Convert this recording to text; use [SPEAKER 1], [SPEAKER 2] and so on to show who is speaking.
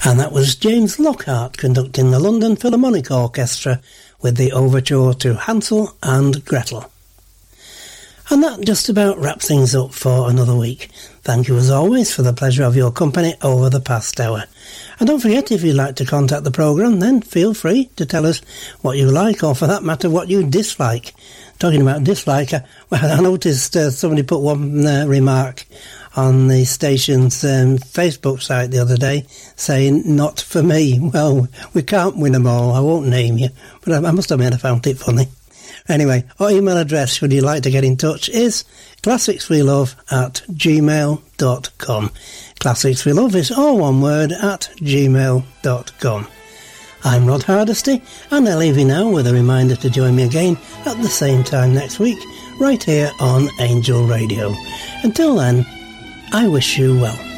[SPEAKER 1] And that was James Lockhart conducting the London Philharmonic Orchestra with the overture to Hansel and Gretel. And that just about wraps things up for another week. Thank you as always for the pleasure of your company over the past hour. And don't forget, if you'd like to contact the programme, then feel free to tell us what you like, or for that matter, what you dislike. Talking about dislike, I noticed somebody put one remark on the station's Facebook site the other day saying, "Not for me." Well, we can't win them all. I won't name you, but I must admit I found it funny. Anyway, our email address, should you like to get in touch, is classicswelove@gmail.com. Classicswelove is all one word @gmail.com. I'm Rod Hardesty, and I leave you now with a reminder to join me again at the same time next week, right here on Angel Radio. Until then, I wish you well.